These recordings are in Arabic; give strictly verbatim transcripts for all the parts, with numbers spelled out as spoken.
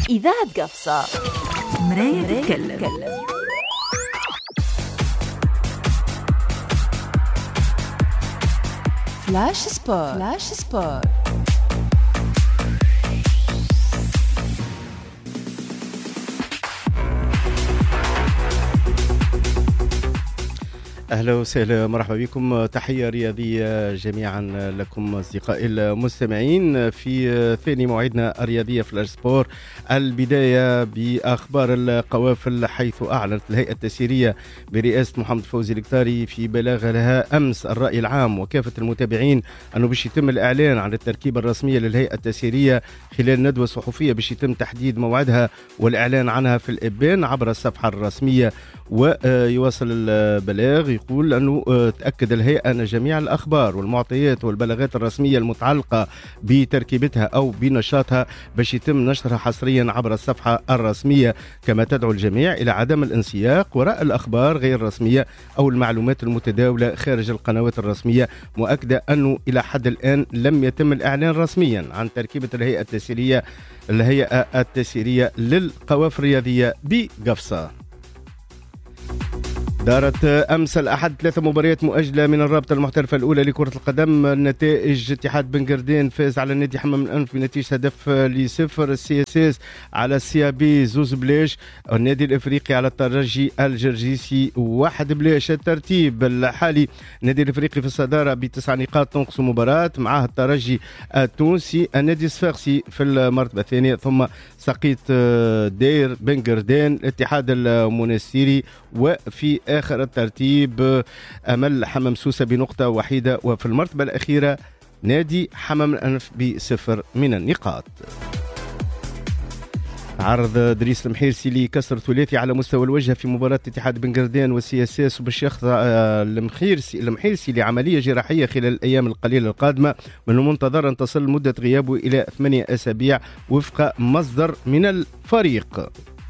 إذاعة قفصة، مراية تتكلم. فلاش سبور. فلاش سبور. أهلا وسهلا، مرحبا بكم. تحية رياضية جميعا لكم أصدقائي المستمعين في ثاني موعدنا الرياضية فلاش سبور. البداية بأخبار القوافل، حيث أعلنت الهيئة التسييرية برئاسة محمد فوزي الكتاري في بلاغ لها أمس الرأي العام وكافة المتابعين أنه باش يتم الإعلان عن التركيبة الرسمية للهيئة التسييرية خلال ندوة صحفية باش يتم تحديد موعدها والإعلان عنها في الإبان عبر الصفحة الرسمية. ويواصل البلاغ يقول أنه تأكد الهيئة أن جميع الأخبار والمعطيات والبلاغات الرسمية المتعلقة بتركيبتها أو بنشاطها باش يتم نشرها حصريا عبر الصفحة الرسمية، كما تدعو الجميع إلى عدم الانسياق وراء الأخبار غير الرسمية أو المعلومات المتداولة خارج القنوات الرسمية، مؤكدة أنه إلى حد الآن لم يتم الإعلان رسميا عن تركيبة الهيئة التسييرية الهيئة التسييرية للقوافل الرياضية بقفصة. دارت أمس الأحد ثلاثة مباريات مؤجلة من الرابطة المحترفة الأولى لكرة القدم. النتائج: اتحاد بن قردين فاز على النادي حمام الأنف بنتيجة هدف لصفر، السي اس اس على السيابي زوز بلاش، النادي الإفريقي على الترجي الجرجيسي واحد بلاش. الترتيب الحالي: النادي الإفريقي في الصدارة بتسع نقاط تنقص مباراة، معاه الترجي التونسي، النادي الصفاقسي في المرتبة الثانية، ثم سقيط دير بن قردين، الاتحاد المنستيري، وفي آخر الترتيب أمل حمام سوسة بنقطة وحيدة، وفي المرتبة الأخيرة نادي حمام الأنف بصفر من النقاط. عرض دريس المحيرسي لكسر ثلاثي على مستوى الوجه في مباراة اتحاد بن قردين والسي اس اس، وباش يخضع المحيرسي المحيرسي لعملية جراحية خلال الأيام القليلة القادمة، من المنتظر أن تصل مدة غيابه إلى ثمانية أسابيع وفق مصدر من الفريق.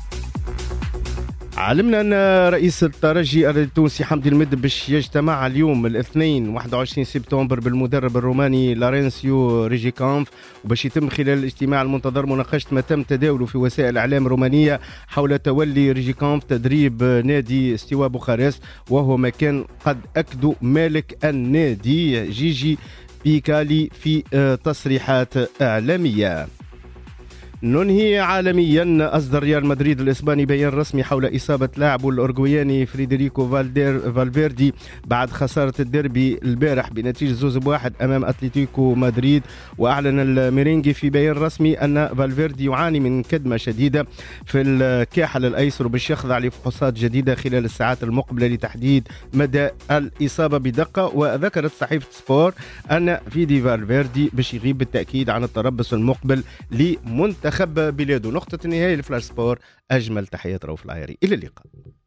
علمنا أن رئيس الترجي التونسي حمدي المد باش يجتمع اليوم الاثنين واحد وعشرين سبتمبر بالمدرب الروماني لارنسيو ريجيكانف، وباش يتم خلال الاجتماع المنتظر مناقشة ما تم تداوله في وسائل الإعلام الرومانية حول تولي ريجيكانف تدريب نادي استواء بوخارست، وهو ما كان قد أكد مالك النادي جيجي بيكالي في تصريحات إعلامية. ننهي عالميا. أصدر ريال مدريد الإسباني بيان رسمي حول إصابة لاعبه الأورجوياني فريدريكو فالفيردي بعد خسارة الديربي البارح بنتيجة زوز بواحد أمام أتلتيكو مدريد. وأعلن الميرينجي في بيان رسمي أن فالفيردي يعاني من كدمة شديدة في الكاحل الأيسر وباش يخضع لفحوصات جديدة خلال الساعات المقبلة لتحديد مدى الإصابة بدقة. وذكرت صحيفة سبور أن فيدي فالفيردي باش يغيب بالتأكيد عن التربص المقبل لمنتخب خب بلاده. نقطة النهاية لفلاش سبور. أجمل تحيات رؤوف العياري، إلى اللقاء.